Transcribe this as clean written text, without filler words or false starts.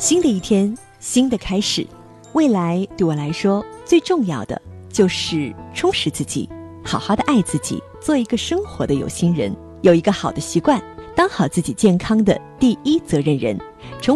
新的一天，新的开始，未来对我来说最重要的就是充实自己，好好的爱自己，做一个生活的有心人，有一个好的习惯，当好自己健康的第一责任人。